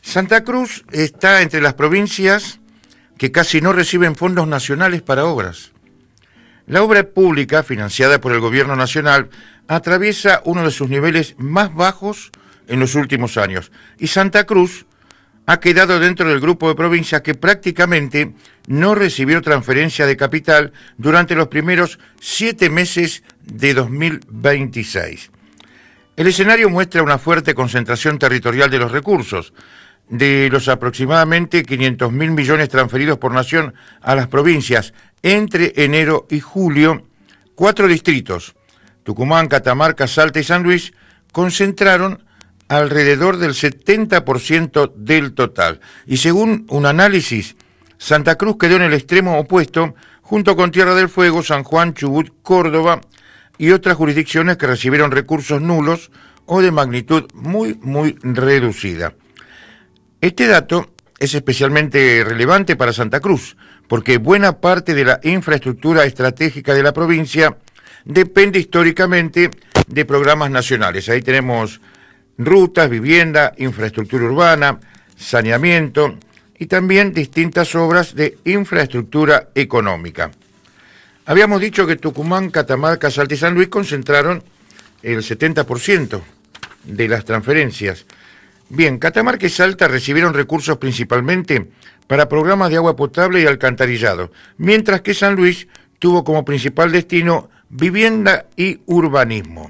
Santa Cruz está entre las provincias que casi no reciben fondos nacionales para obras. La obra pública, financiada por el gobierno nacional, atraviesa uno de sus niveles más bajos en los últimos años, y Santa Cruz ha quedado dentro del grupo de provincias que prácticamente no recibió transferencia de capital durante los primeros 7 meses de 2026. El escenario muestra una fuerte concentración territorial de los recursos. De los aproximadamente 500.000 millones transferidos por nación a las provincias entre enero y julio, 4 distritos, Tucumán, Catamarca, Salta y San Luis, concentraron alrededor del 70% del total. Y según un análisis, Santa Cruz quedó en el extremo opuesto, junto con Tierra del Fuego, San Juan, Chubut, Córdoba y otras jurisdicciones que recibieron recursos nulos o de magnitud muy reducida. Este dato es especialmente relevante para Santa Cruz, porque buena parte de la infraestructura estratégica de la provincia depende históricamente de programas nacionales. Ahí tenemos rutas, vivienda, infraestructura urbana, saneamiento y también distintas obras de infraestructura económica. Habíamos dicho que Tucumán, Catamarca, Salta y San Luis concentraron el 70% de las transferencias. Bien, Catamarca y Salta recibieron recursos principalmente para programas de agua potable y alcantarillado, mientras que San Luis tuvo como principal destino vivienda y urbanismo.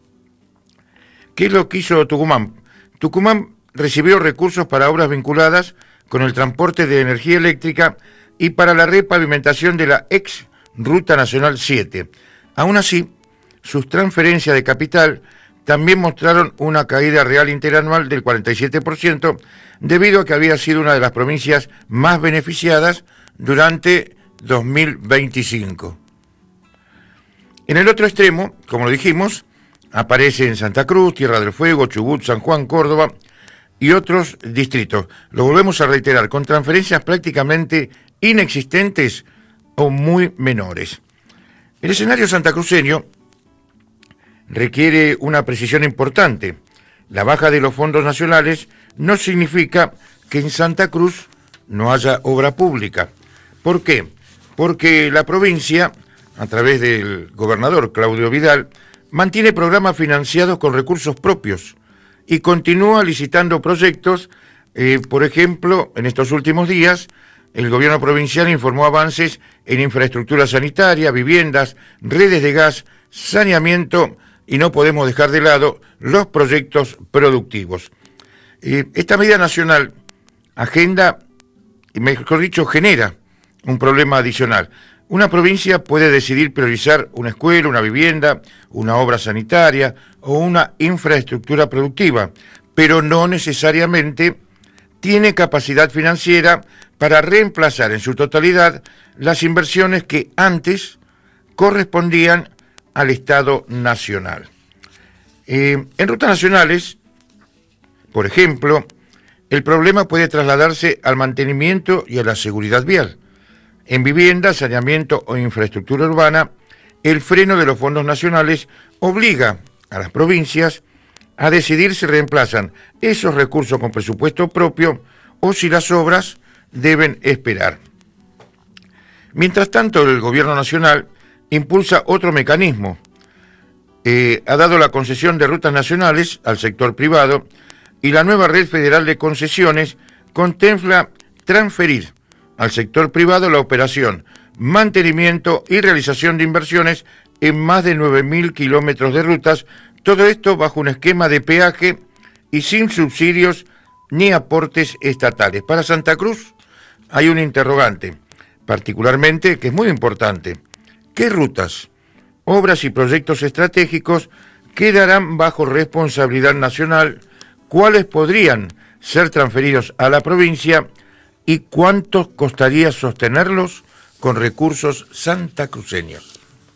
¿Qué es lo que hizo Tucumán? Tucumán recibió recursos para obras vinculadas con el transporte de energía eléctrica y para la repavimentación de la ex Ruta Nacional 7. Aún así, sus transferencias de capital también mostraron una caída real interanual del 47%, debido a que había sido una de las provincias más beneficiadas durante 2025. En el otro extremo, como lo dijimos, aparecen Santa Cruz, Tierra del Fuego, Chubut, San Juan, Córdoba y otros distritos. Lo volvemos a reiterar, con transferencias prácticamente inexistentes o muy menores. El escenario santacruceño requiere una precisión importante. La baja de los fondos nacionales no significa que en Santa Cruz no haya obra pública. ¿Por qué? Porque la provincia, a través del gobernador Claudio Vidal, mantiene programas financiados con recursos propios y continúa licitando proyectos. Por ejemplo, en estos últimos días, el gobierno provincial informó avances en infraestructura sanitaria, viviendas, redes de gas, saneamiento, y no podemos dejar de lado los proyectos productivos. Esta medida nacional agenda, y mejor dicho, genera un problema adicional. Una provincia puede decidir priorizar una escuela, una vivienda, una obra sanitaria o una infraestructura productiva, pero no necesariamente tiene capacidad financiera para reemplazar en su totalidad las inversiones que antes correspondían al Estado nacional. En rutas nacionales, por ejemplo, el problema puede trasladarse al mantenimiento y a la seguridad vial. En vivienda, saneamiento o infraestructura urbana, el freno de los fondos nacionales obliga a las provincias a decidir si reemplazan esos recursos con presupuesto propio o si las obras deben esperar. Mientras tanto, el gobierno nacional impulsa otro mecanismo. Ha dado la concesión de rutas nacionales al sector privado y la nueva red federal de concesiones contempla transferir al sector privado la operación, mantenimiento y realización de inversiones en más de 9.000 kilómetros de rutas, todo esto bajo un esquema de peaje y sin subsidios ni aportes estatales. Para Santa Cruz hay un interrogante, particularmente, que es muy importante. ¿Qué rutas, obras y proyectos estratégicos quedarán bajo responsabilidad nacional? ¿Cuáles podrían ser transferidos a la provincia? ¿Y cuánto costaría sostenerlos con recursos santacruceños?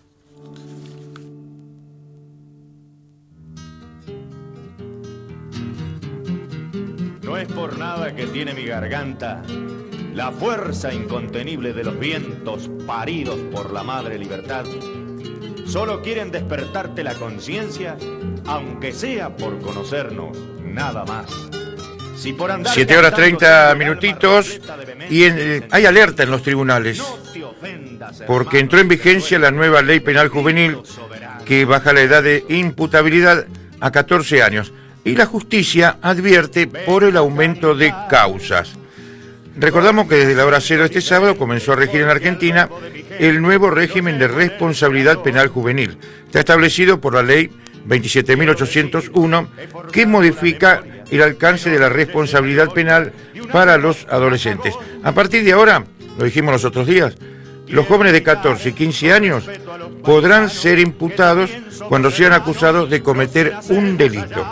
No es por nada que tiene mi garganta la fuerza incontenible de los vientos paridos por la madre libertad. Solo quieren despertarte la conciencia, aunque sea por conocernos, nada más. 7 horas 30 minutitos y hay alerta en los tribunales porque entró en vigencia la nueva ley penal juvenil que baja la edad de imputabilidad a 14 años y la justicia advierte por el aumento de causas. Recordamos que desde la hora cero este sábado comenzó a regir en Argentina el nuevo régimen de responsabilidad penal juvenil. Está establecido por la ley 27.801 que modifica el alcance de la responsabilidad penal para los adolescentes. A partir de ahora, lo dijimos los otros días, los jóvenes de 14 y 15 años podrán ser imputados cuando sean acusados de cometer un delito.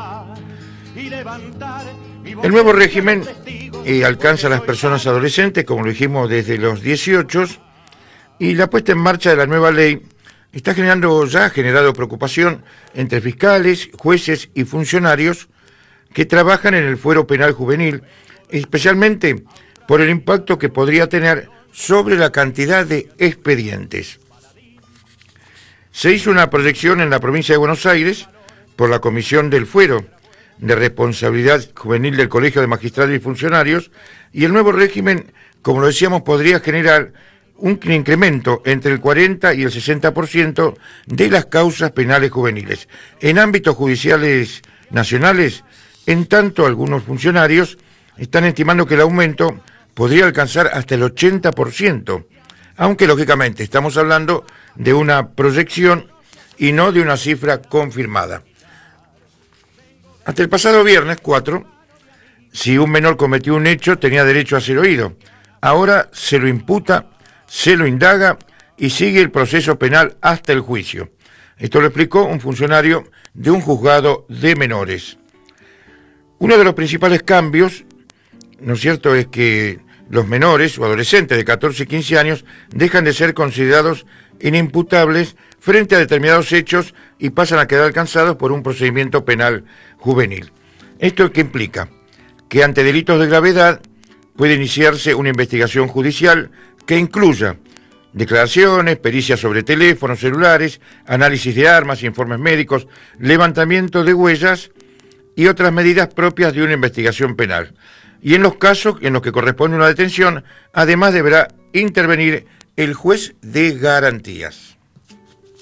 El nuevo régimen alcanza a las personas adolescentes, como lo dijimos, desde los 18, y la puesta en marcha de la nueva ley ha generado preocupación entre fiscales, jueces y funcionarios que trabajan en el fuero penal juvenil, especialmente por el impacto que podría tener sobre la cantidad de expedientes. Se hizo una proyección en la provincia de Buenos Aires por la Comisión del Fuero de Responsabilidad Juvenil del Colegio de Magistrados y Funcionarios, y el nuevo régimen, como lo decíamos, podría generar un incremento entre el 40 y el 60% de las causas penales juveniles. En ámbitos judiciales nacionales, en tanto algunos funcionarios están estimando que el aumento podría alcanzar hasta el 80%, aunque lógicamente estamos hablando de una proyección y no de una cifra confirmada. Hasta el pasado viernes 4, si un menor cometió un hecho, tenía derecho a ser oído. Ahora se lo imputa, se lo indaga y sigue el proceso penal hasta el juicio. Esto lo explicó un funcionario de un juzgado de menores. Uno de los principales cambios, ¿no es cierto?, es que los menores o adolescentes de 14 y 15 años dejan de ser considerados inimputables frente a determinados hechos y pasan a quedar alcanzados por un procedimiento penal juvenil. ¿Esto qué implica? Que ante delitos de gravedad puede iniciarse una investigación judicial que incluya declaraciones, pericias sobre teléfonos celulares, análisis de armas, informes médicos, levantamiento de huellas y otras medidas propias de una investigación penal. Y en los casos en los que corresponde una detención, además deberá intervenir el juez de garantías.